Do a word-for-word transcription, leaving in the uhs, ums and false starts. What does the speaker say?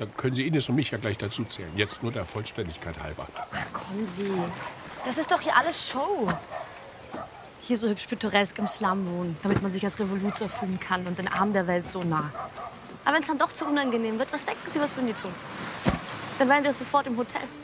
Dann können Sie Ines und mich ja gleich dazu zählen. Jetzt nur der Vollständigkeit halber. Ach, kommen Sie. Das ist doch hier alles Show. Hier so hübsch pittoresk im Slum wohnen, damit man sich als Revoluzer fühlen kann und den Armen der Welt so nah. Aber wenn es dann doch zu unangenehm wird, was denken Sie, was würden die tun? Dann wären wir sofort im Hotel.